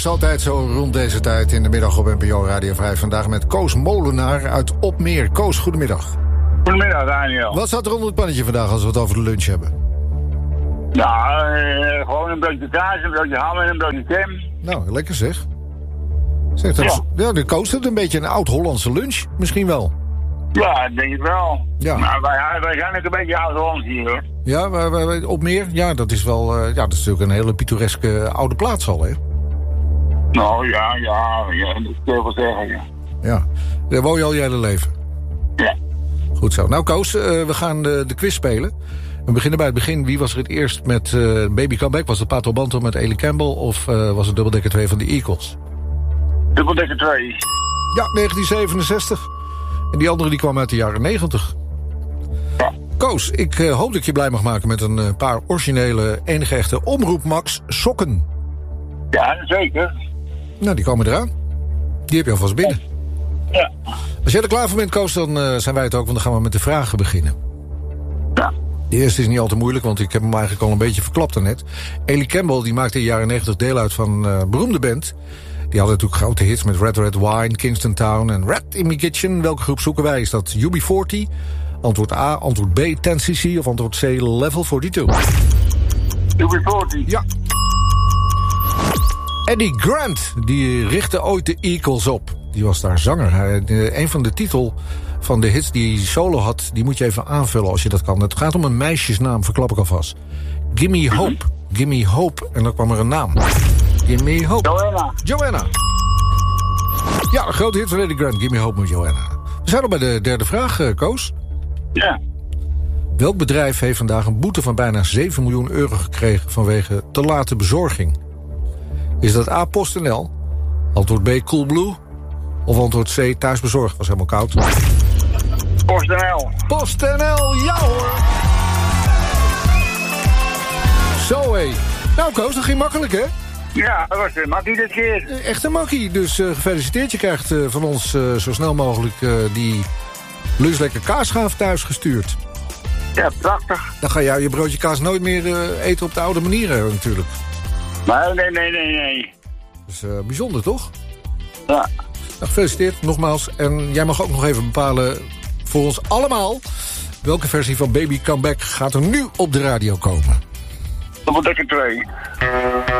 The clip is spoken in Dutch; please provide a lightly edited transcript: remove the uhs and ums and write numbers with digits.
Het is altijd zo rond deze tijd in de middag op NPO Radio 5. Vandaag met Koos Molenaar uit Opmeer. Koos, goedemiddag. Goedemiddag, Daniel. Wat staat er onder het pannetje vandaag als we het over de lunch hebben? Ja, gewoon een broodje kaas, een broodje ham en een broodje jam. Nou, lekker zeg. Zeg dat, ja, de Koos heeft een beetje een oud-Hollandse lunch, misschien wel. Ja, ik denk het wel. Ja. Maar wij zijn ook een beetje oud-Hollands hier, hoor. Ja, Opmeer? Ja, dat is wel... dat is natuurlijk een hele pittoreske oude plaats al, hè? Nou, ja, dat kun je wel zeggen, ja. Ja, daar woon je al je hele leven. Ja. Goed zo. Nou, Koos, we gaan de quiz spelen. We beginnen bij het begin. Wie was er het eerst met Baby Comeback? Was het Pato Banton met Ellie Campbell of was het Dubbeldekker 2 van de Eagles? Dubbeldekker 2. Ja, 1967. En die andere die kwam uit de jaren 90. Ja. Koos, ik hoop dat ik je blij mag maken met een paar originele, enige echte Omroep Max sokken. Ja, zeker. Nou, die komen eraan. Die heb je alvast binnen. Ja. Als jij er klaar voor bent, Koos, dan zijn wij het ook, want dan gaan we met de vragen beginnen. Ja. De eerste is niet al te moeilijk, want ik heb hem eigenlijk al een beetje verklapt daarnet. Ellie Campbell, die maakte in de jaren 90 deel uit van een beroemde band. Die hadden natuurlijk grote hits met Red Red Wine, Kingston Town en Rat in My Kitchen. Welke groep zoeken wij? Is dat UB40? Antwoord A, antwoord B, 10cc of antwoord C, Level 42? UB40. Ja. Eddie Grant, die richtte ooit de Eagles op. Die was daar zanger. Een van de titel van de hits die hij solo had, die moet je even aanvullen als je dat kan. Het gaat om een meisjesnaam, verklap ik alvast. Gimme Hope. Gimme Hope. En dan kwam er een naam. Gimme Hope. Joanna. Ja, een grote hit van Eddie Grant. Gimme Hope met Joanna. We zijn al bij de derde vraag, Koos. Ja. Welk bedrijf heeft vandaag een boete van bijna 7 miljoen euro gekregen vanwege te late bezorging? Is dat A, PostNL? Antwoord B, Coolblue? Of antwoord C, thuisbezorgd? Was helemaal koud. PostNL. PostNL, ja hoor! Zo hé. Nou Koos, dat ging makkelijk hè? Ja, dat was een makkie dit keer. Echt een makkie, dus gefeliciteerd. Je krijgt van ons zo snel mogelijk die lunchlekker kaasschaaf thuis gestuurd. Ja, prachtig. Dan ga jij je broodje kaas nooit meer eten op de oude manier natuurlijk. Maar nee. Dat is bijzonder toch? Ja. Nou, gefeliciteerd, nogmaals. En jij mag ook nog even bepalen voor ons allemaal welke versie van Baby Comeback gaat er nu op de radio komen. Dubbeldekker 2.